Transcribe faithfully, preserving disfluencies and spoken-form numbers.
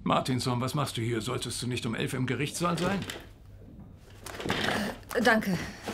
Martinson, was machst du hier? Solltest du nicht um elf im Gerichtssaal sein? Danke.